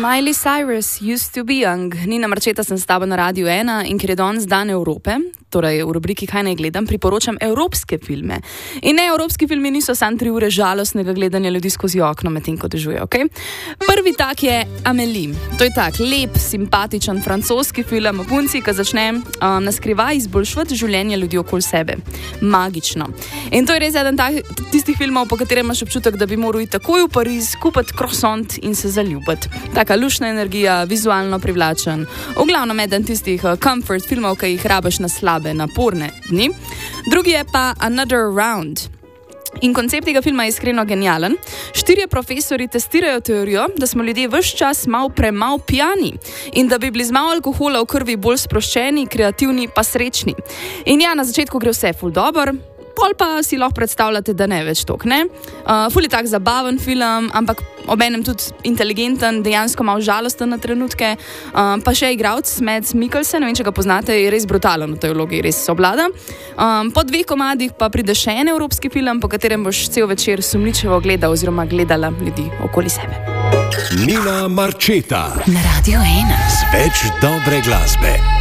Miley Cyrus, Used to be Young. Nina Marčeta sem s tabo na Radiu 1 in ker je danes dan Evrope, torej v rubriki Kaj naj gledam, priporočam evropske filme. In ne, evropski filmi niso samo 3 ure žalostnega gledanja ljudi skozi okno, medtem ko dežuje, ok? Prvi tak je Amélie. To je tak lep, simpatičen francoski film o punci, ki začne na skrivaj izboljšati življenje ljudi okoli sebe. Magično. In to je res eden tistih filmov, po katerem imaš občutek, da bi moral iti takoj v Pariz, kupiti croissant in se zaljubiti. Taka lušna energija, vizualno privlačen. V glavnem eden tistih comfort filmov, ki jih rabiš na slabe, naporne dni. Drugi je pa Another Round. In koncept tega filma je iskreno genialen. 4 profesori testirajo teorijo, da smo ljudje ves čas malo pijani in da bi bili z malo alkohola v krvi bolj sproščeni, kreativni pa srečni. In ja, na začetku gre vse ful dobro, pol pa si lahko predstavljate, da ne več tok, ne? Ful je tak zabaven film, ampak obenem tudi inteligenten, dejansko malo žalosten na trenutke. Pa še igralec Mads Mikkelsen, ne vem, če ga poznate, je res brutalen v tej vlogi, res se obvlada. Po 2 komadih pa pride še en evropski film, po katerem boš cel večer sumničevo gledal oziroma gledala ljudi okoli sebe. Nina Marčeta na Radiu 1 z več dobre glasbe.